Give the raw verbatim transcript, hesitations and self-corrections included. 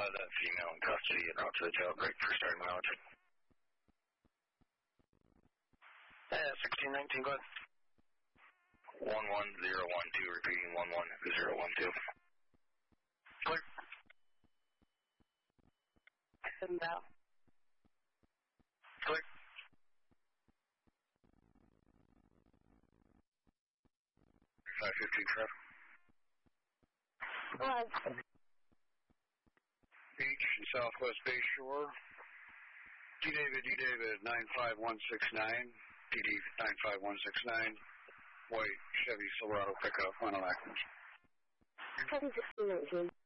Uh, that female in custody and out to the jailbreak for starting mileage. Uh, sixteen nineteen, go ahead. one one zero one two, repeating one one zero one two. Clear. No. Clear. five fifteen traffic. What? Beach, Southwest Bay Shore. D David, D David, nine five one six nine. D D nine five one six nine. White Chevy Silverado pickup on an Ackman. Chevy sixteen nineteen.